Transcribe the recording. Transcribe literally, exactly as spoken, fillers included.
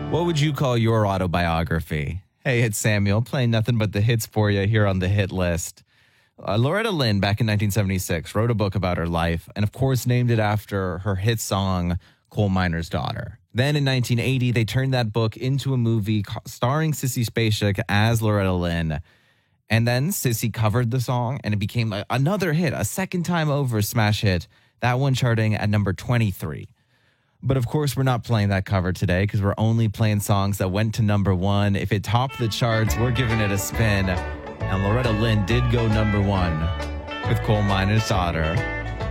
What would you call your autobiography? Hey, it's Samuel playing nothing but the hits for you here on the hit list. Uh, Loretta Lynn, back in nineteen seventy-six, wrote a book about her life and, of course, named it after her hit song, Coal Miner's Daughter. Then in nineteen eighty, they turned that book into a movie starring Sissy Spacek as Loretta Lynn. And then Sissy covered the song and it became a, another hit, a second time over smash hit, that one charting at number twenty-three. But of course, we're not playing that cover today because we're only playing songs that went to number one. If it topped the charts, we're giving it a spin. And Loretta Lynn did go number one with Coal Miner's Daughter.